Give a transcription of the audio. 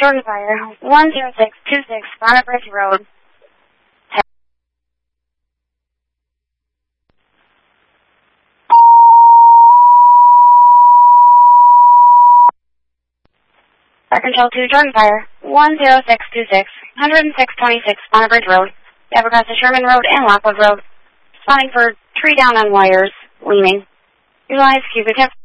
Jordan Fire, 10626, Bonnet Bridge Road. Fire Control 2, Jordan Fire, 10626, 10626, Bonnet Bridge Road. Have across the Sherman Road and Lockwood Road. Spotting for tree down on wires, leaning. Utilize Cubic